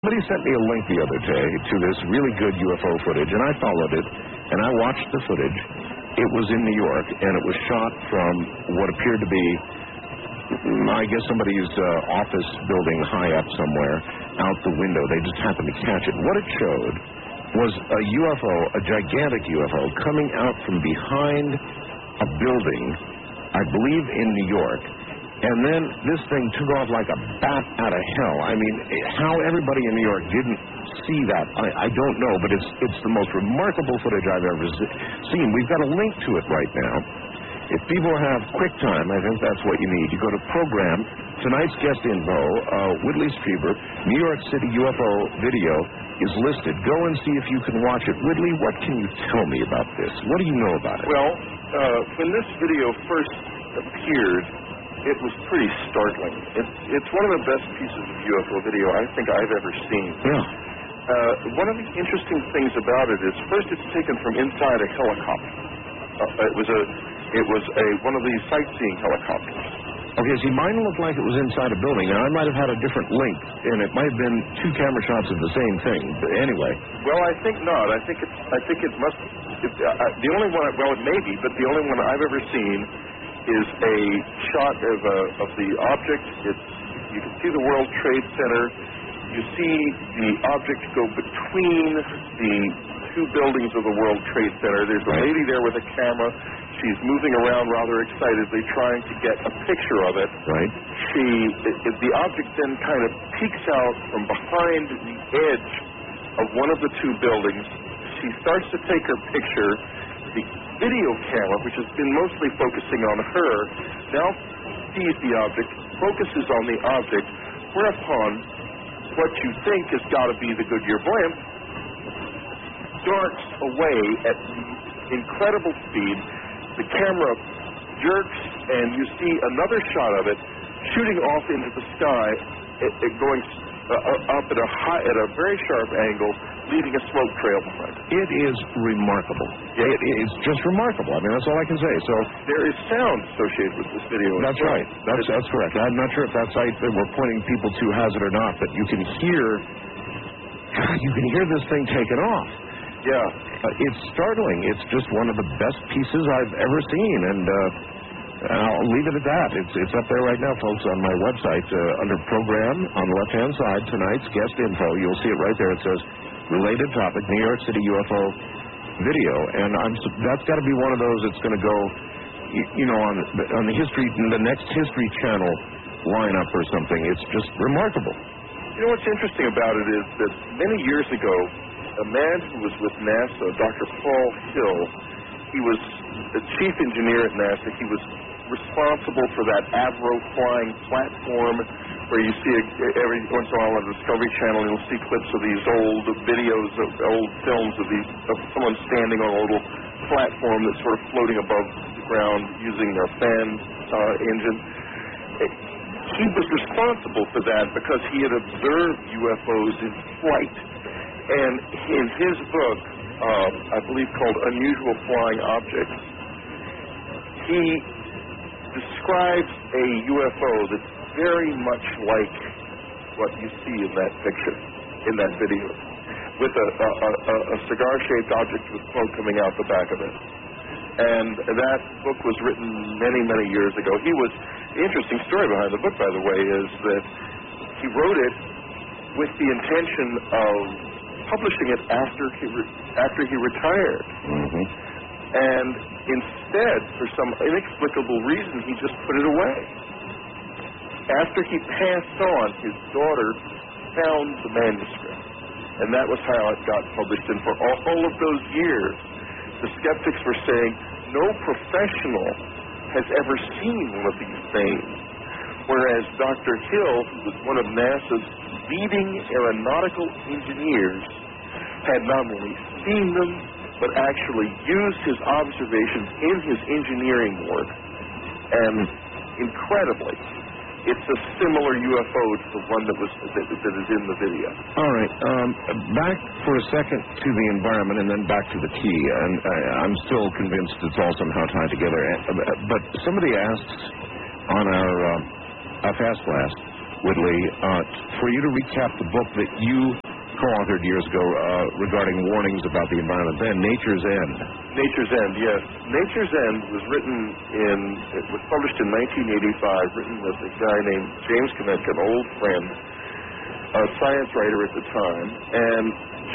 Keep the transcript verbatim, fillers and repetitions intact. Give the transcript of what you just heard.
Somebody sent me a link the other day to this really good U F O footage, and I followed it, and I watched the footage. It was in New York, and it was shot from what appeared to be, I guess, somebody's uh, office building high up somewhere out the window. They just happened to catch it. What it showed was a U F O, a gigantic U F O, coming out from behind a building, I believe in New York. And then this thing took off like a bat out of hell. I mean, how everybody in New York didn't see that, I, I don't know, but it's it's the most remarkable footage I've ever seen. We've got a link to it right now. If people have QuickTime, I think that's what you need. You go to Program, tonight's guest info, uh, Whitley Strieber, New York City U F O video is listed. Go and see if you can watch it. Whitley, what can you tell me about this? What do you know about it? Well, uh, when this video first appeared, it was pretty startling. It's, it's one of the best pieces of U F O video I think I've ever seen. Yeah. Uh, one of the interesting things about it is, first, it's taken from inside a helicopter. Uh, it was a, it was a one of these sightseeing helicopters. Okay, see, mine looked like it was inside a building. Now, I might have had a different link, and it might have been two camera shots of the same thing. But anyway. Well, I think not. I think it's. I think it must. It, uh, the only one. Well, it may be, but the only one I've ever seen is a shot of, uh, of the object. It's, you can see the World Trade Center. You see the object go between the two buildings of the World Trade Center. There's a lady there with a camera. She's moving around rather excitedly, trying to get a picture of it. Right. She, it, it, the object then kind of peeks out from behind the edge of one of the two buildings. She starts to take her picture. The video camera, which has been mostly focusing on her, now sees the object, focuses on the object, whereupon what you think has got to be the Goodyear blimp darts away at incredible speed. The camera jerks, and you see another shot of it shooting off into the sky, it, it going uh, up at a high, at a very sharp angle, leaving a smoke trail behind it. It is remarkable. It is just remarkable. I mean, that's all I can say. So there is sound associated with this video. That's right. That's that's correct. I'm not sure if that site that we're pointing people to has it or not, but you can hear, God, you can hear this thing taking off. Yeah. Uh, it's startling. It's just one of the best pieces I've ever seen, and uh, I'll leave it at that. It's it's up there right now, folks, on my website uh, under Program on the left-hand side. Tonight's guest info. You'll see it right there. It says related topic, New York City U F O video, and I'm that's got to be one of those that's going to go, you, you know, on on the history, the next History Channel lineup or something. It's just remarkable. You know what's interesting about it is that many years ago, a man who was with NASA, Doctor Paul Hill, he was the chief engineer at NASA. He was responsible for that Avro flying platform where you see a, every once in a while on the Discovery Channel, you'll see clips of these old videos of old films of these of someone standing on a little platform that's sort of floating above the ground using a fan uh, engine. He was responsible for that because he had observed U F Os in flight. And in his book, uh, I believe called Unusual Flying Objects, he describes a U F O that's very much like what you see in that picture, in that video, with a, a, a, a cigar-shaped object with smoke coming out the back of it. And that book was written many, many years ago. He was, the interesting story behind the book, by the way, is that he wrote it with the intention of publishing it after he re- after he retired. Mm-hmm. And instead, for some inexplicable reason, he just put it away. After he passed on, his daughter found the manuscript, and that was how it got published. And for all, all of those years, the skeptics were saying, no professional has ever seen one of these things. Whereas Doctor Hill, who was one of NASA's leading aeronautical engineers, had not only seen them, but actually used his observations in his engineering work. And incredibly, it's a similar U F O to the one that was that, that is in the video. All right. Um, back for a second to the environment and then back to the key. And I, I'm still convinced it's all somehow tied together. But somebody asked on our, uh, our Fast Blast, Whitley, uh, for you to recap the book that you co-authored years ago uh, regarding warnings about the environment then, Nature's End. Nature's End, yes. Nature's End was written in, it was published in nineteen eighty-five, written with a guy named James Konetka, an old friend, a science writer at the time, and